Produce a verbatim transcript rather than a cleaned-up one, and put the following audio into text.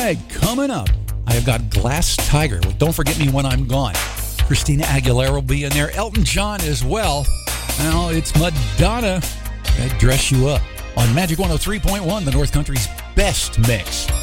Mailbag coming up. I have got Glass Tiger with Don't Forget Me When I'm Gone. Christina Aguilera will be in there. Elton John as well. Now it's Madonna that Dress You Up on Magic one oh three point one, the North Country's best mix.